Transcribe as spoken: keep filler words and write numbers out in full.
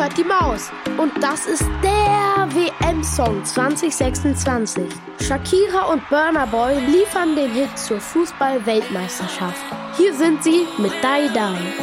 hört die Maus. Und das ist der W M-Song zwanzig sechsundzwanzig. Shakira und Burna Boy liefern den Hit zur Fußball-Weltmeisterschaft. Hier sind sie mit Die Die.